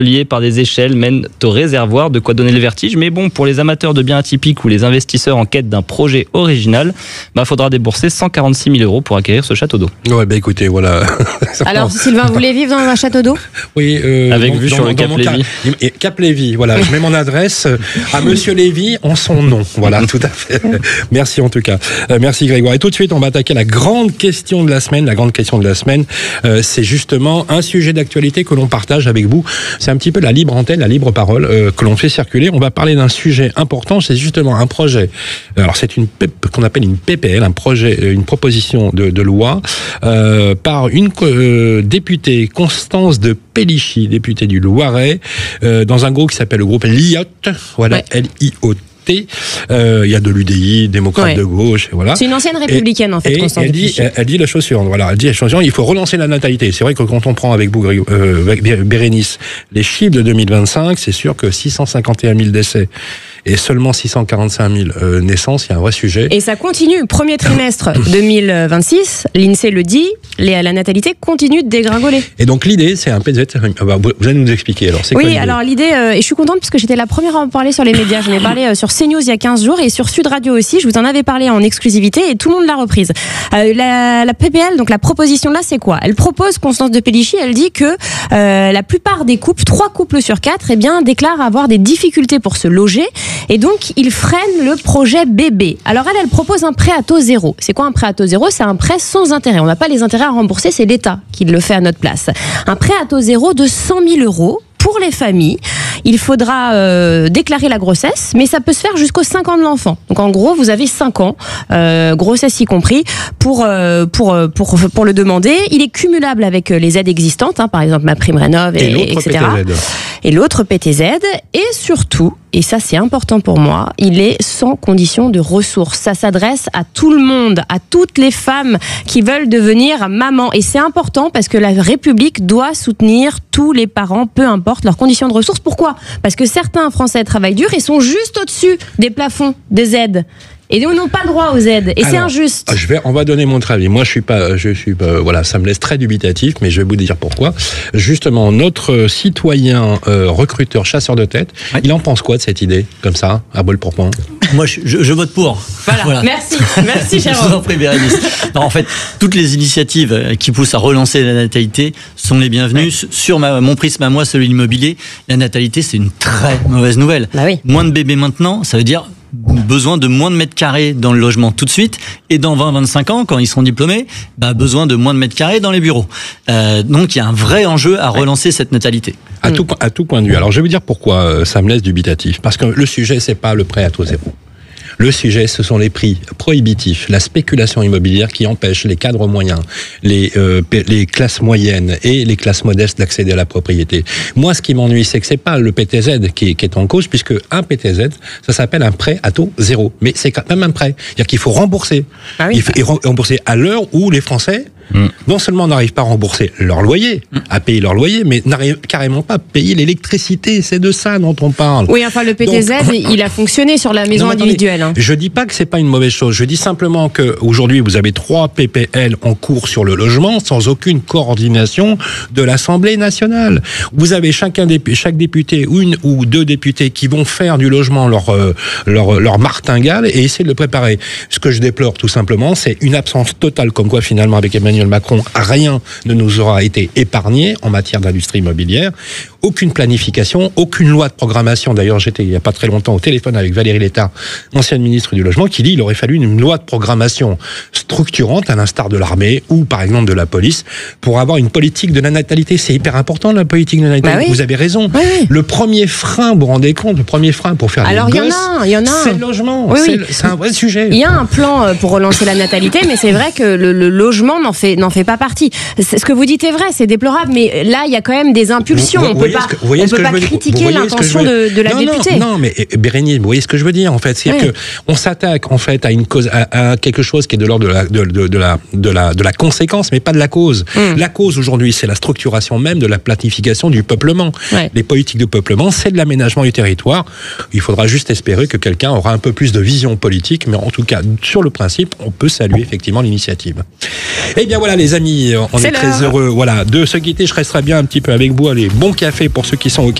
liés par des échelles mènent au réservoir, de quoi donner le vertige. Mais bon, pour les amateurs de biens atypiques ou les investisseurs en quête d'un projet original, faudra débourser 146 000 € pour acquérir ce château d'eau. Ouais, écoutez, voilà. Alors, Sylvain, vous voulez vivre dans un château d'eau ? Oui. Avec vue sur le Cap Lévy. Cap Lévy, voilà. Je mets mon adresse à Monsieur Lévy en son nom. Voilà, tout à fait. Merci en tout cas. Merci Grégoire. Et tout de suite, on va attaquer la grande question de la semaine. La grande question de la semaine, c'est justement un sujet d'actualité que l'on partage avec vous. C'est un petit peu la libre antenne, la libre parole que l'on fait circuler. On va parler d'un sujet important. C'est justement un projet. Alors, c'est qu'on appelle une PPL, un projet, une proposition de loi par une députée, Constance de Pellichy, députée du Loiret, dans un groupe qui s'appelle le groupe LIOT, voilà, ouais. L-I-O-T. Il y a de l'UDI, démocrate de gauche, voilà. C'est une ancienne républicaine, en fait, Constance de Pellichy. Elle dit la chose suivante, voilà. Elle dit la chose suivante, il faut relancer la natalité. C'est vrai que quand on prend avec vous, Bérénice, les chiffres de 2025, c'est sûr que 651 000 décès et seulement 645 000 naissances, il y a un vrai sujet. Et ça continue. Premier trimestre 2026, l'INSEE le dit, la natalité continue de dégringoler. Et donc l'idée, c'est un PZ. Vous allez nous expliquer alors. C'est quoi l'idée ? Alors l'idée, et je suis contente parce que j'étais la première à en parler sur les médias. J'en ai parlé sur CNews il y a 15 jours et sur Sud Radio aussi. Je vous en avais parlé en exclusivité et tout le monde l'a reprise. La PPL, donc la proposition là, c'est quoi ? Elle propose, Constance de Pellichy, elle dit que la plupart des couples, 3 couples sur 4, déclarent avoir des difficultés pour se loger. Et donc, ils freinent le projet bébé. Alors elle propose un prêt à taux zéro. C'est quoi un prêt à taux zéro ? C'est un prêt sans intérêt. On n'a pas les intérêts à rembourser, c'est l'État qui le fait à notre place. Un prêt à taux zéro de 100 000 € pour les familles. Il faudra déclarer la grossesse, mais ça peut se faire jusqu'aux 5 ans de l'enfant. Donc en gros, vous avez 5 ans, grossesse y compris, pour le demander. Il est cumulable avec les aides existantes, par exemple MaPrimeRénov', etc. PTZ. Et l'autre PTZ. Et surtout, et ça c'est important pour moi, il est sans condition de ressources. Ça s'adresse à tout le monde, à toutes les femmes qui veulent devenir maman. Et c'est important parce que la République doit soutenir tous les parents, peu importe leurs conditions de ressources. Pourquoi ? Parce que certains Français travaillent dur et sont juste au-dessus des plafonds des aides. Et nous n'avons pas le droit aux aides. Et c'est injuste. On va donner mon avis. Moi, je suis pas, voilà, ça me laisse très dubitatif, mais je vais vous dire pourquoi. Justement, notre citoyen, recruteur, chasseur de tête, il en pense quoi de cette idée, comme ça, à brûle-pourpoint ? Moi, je vote pour. Voilà. Merci, Jérôme. Je vous en prie, Bérénice. Non, en fait, toutes les initiatives qui poussent à relancer la natalité sont les bienvenues. Ouais. Sur mon prisme à moi, celui de l'immobilier, la natalité, c'est une très mauvaise nouvelle. Bah oui. Moins de bébés maintenant, ça veut dire besoin de moins de mètres carrés dans le logement tout de suite, et dans 20-25 ans, quand ils seront diplômés, besoin de moins de mètres carrés dans les bureaux. Donc il y a un vrai enjeu à relancer cette natalité. À tout point de vue. Alors je vais vous dire pourquoi ça me laisse dubitatif. Parce que le sujet, c'est pas le prêt à taux zéro. Le sujet, ce sont les prix prohibitifs, la spéculation immobilière qui empêche les cadres moyens, les classes moyennes et les classes modestes d'accéder à la propriété. Moi, ce qui m'ennuie, c'est que c'est pas le PTZ qui est en cause, puisque un PTZ, ça s'appelle un prêt à taux zéro. Mais c'est quand même un prêt. C'est-à-dire qu'il faut rembourser. Ah oui. Il faut rembourser à l'heure où les Français, non seulement n'arrivent pas à rembourser leur loyer, à payer leur loyer, mais n'arrivent carrément pas à payer l'électricité. C'est de ça dont on parle. Oui, enfin, le PTZ, il a fonctionné sur la maison individuelle. Je dis pas que c'est pas une mauvaise chose. Je dis simplement que aujourd'hui vous avez 3 PPL en cours sur le logement sans aucune coordination de l'Assemblée nationale. Vous avez chaque député, 1 ou 2 députés qui vont faire du logement leur martingale et essayer de le préparer. Ce que je déplore tout simplement, c'est une absence totale, comme quoi finalement avec Emmanuel Macron, rien ne nous aura été épargné en matière d'industrie immobilière. Aucune planification, aucune loi de programmation. D'ailleurs, j'étais il n'y a pas très longtemps au téléphone avec Valérie Létard, ancienne ministre du Logement, qui dit qu'il aurait fallu une loi de programmation structurante, à l'instar de l'armée ou par exemple de la police, pour avoir une politique de la natalité. C'est hyper important, la politique de la natalité. Oui. Vous avez raison. Oui. Le premier frein, vous vous rendez compte, le premier frein pour faire des gosses, il y en a. C'est le logement. Oui. C'est un vrai sujet. Il y a un plan pour relancer la natalité, mais c'est vrai que le logement n'en fait pas partie. Ce que vous dites est vrai, c'est déplorable, mais là, il y a quand même des impulsions. On ne peut pas critiquer l'intention de la députée. Non, mais Bérénice, vous voyez ce que je veux dire, en fait. C'est que on s'attaque, en fait, à une cause, à quelque chose qui est de l'ordre de la conséquence, mais pas de la cause. La cause, aujourd'hui, c'est la structuration même de la planification du peuplement. Les politiques de peuplement, c'est de l'aménagement du territoire. Il faudra juste espérer que quelqu'un aura un peu plus de vision politique, mais en tout cas, sur le principe, on peut saluer effectivement l'initiative. Eh bien, bien voilà les amis, on est C'est très l'heure. heureux de se quitter. Je resterai bien un petit peu avec vous. Allez, bon café pour ceux qui sont au